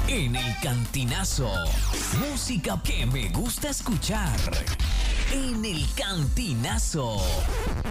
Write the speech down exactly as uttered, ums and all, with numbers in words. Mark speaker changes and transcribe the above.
Speaker 1: En el Cantinazo, música que me gusta escuchar. En el Cantinazo.